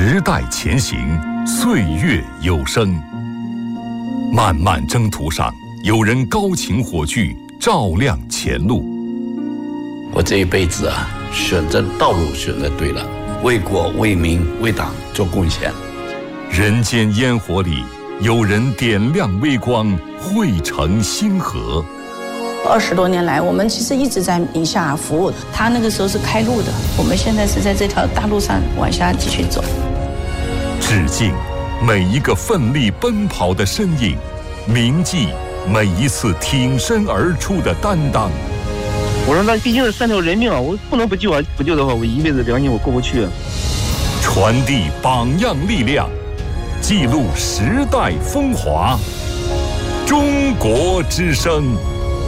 时代前行，岁月有声。漫漫征途上，有人高擎火炬，照亮前路。 我这一辈子选择道路选择对了，为国为民为党做贡献。 人间烟火里，有人点亮微光，汇成星河。 20多年来，我们其实一直在宁夏服务。他那个时候是开路的，我们现在是在这条大路上往下继续走。 致敬每一个奋力奔跑的身影，铭记每一次挺身而出的担当。 我说那毕竟是3条人命啊，我不能不救啊！不救的话，我一辈子良心我过不去。 传递榜样力量，记录时代风华。中国之声。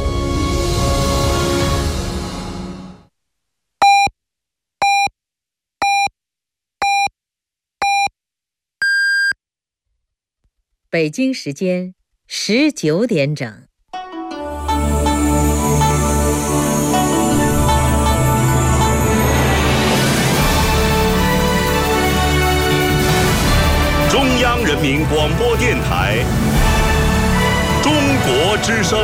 北京时间19点整。 中央人民广播电台中国之声。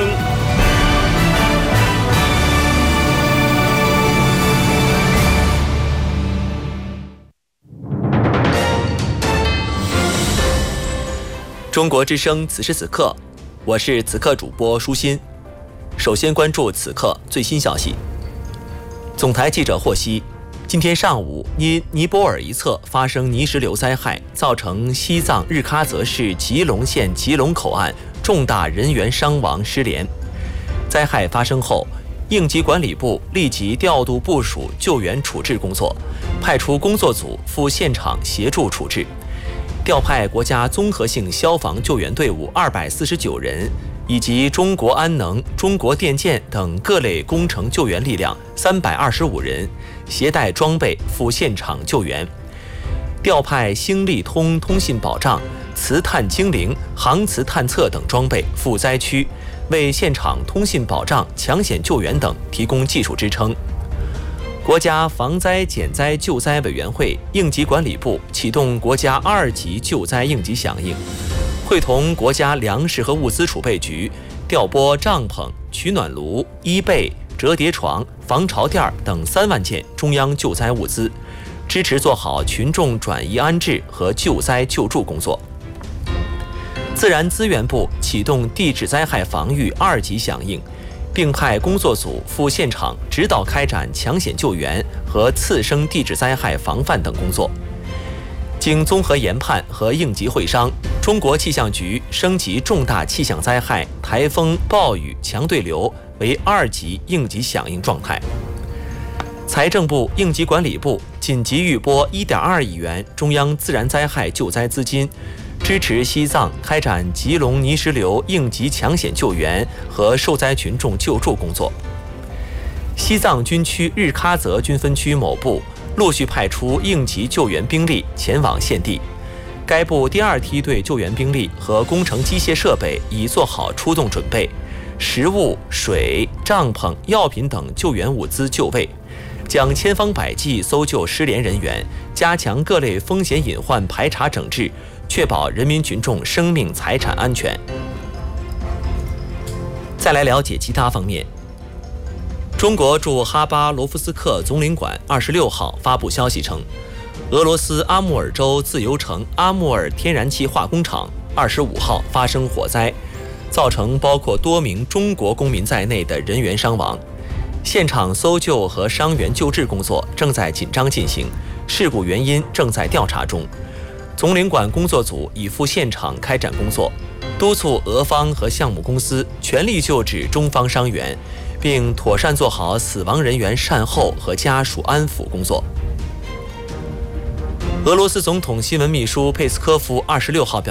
中国之声此时此刻，我是此刻主播舒心。首先关注此刻最新消息。总台记者获悉，今天上午因尼泊尔一侧发生泥石流灾害，造成西藏日喀则市吉隆县吉隆口岸重大人员伤亡失联。灾害发生后，应急管理部立即调度部署救援处置工作，派出工作组赴现场协助处置。调派国家综合性消防救援队伍249人，以及中国安能、中国电建等各类工程救援力量325人，携带装备赴现场救援。调派星利通通信保障、磁探精灵、航磁探测等装备赴灾区，为现场通信保障、抢险救援等提供技术支撑。国家防灾减灾救灾委员会应急管理部启动国家2级救灾应急响应，会同国家粮食和物资储备局调拨帐篷、取暖炉、衣被、折叠床、防潮垫等3万件中央救灾物资，支持做好群众转移安置和救灾救助工作。自然资源部启动地质灾害防御2级响应，并派工作组赴现场指导开展抢险救援和次生地质灾害防范等工作。经综合研判和应急会商，中国气象局升级重大气象灾害台风、暴雨、强对流为2级应急响应状态。财政部应急管理部紧急预拨1.2亿元中央自然灾害救灾资金，支持西藏开展吉隆泥石流应急抢险救援和受灾群众救助工作。西藏军区日喀则军分区某部陆续派出应急救援兵力前往现地，该部第2梯队救援兵力和工程机械设备已做好出动准备，食物、水、帐篷、药品等救援物资就位，将千方百计搜救失联人员，加强各类风险隐患排查整治，确保人民群众生命财产安全。再来了解其他方面。中国驻哈巴罗夫斯克总领馆26号发布消息称，俄罗斯阿穆尔州自由城阿穆尔天然气化工厂25号发生火灾，造成包括多名中国公民在内的人员伤亡。现场搜救和伤员救治工作正在紧张进行，事故原因正在调查中。总领馆工作组已赴现场开展工作，督促俄方和项目公司全力救治中方伤员，并妥善做好死亡人员善后和家属安抚工作。俄罗斯总统新闻秘书佩斯科夫26号表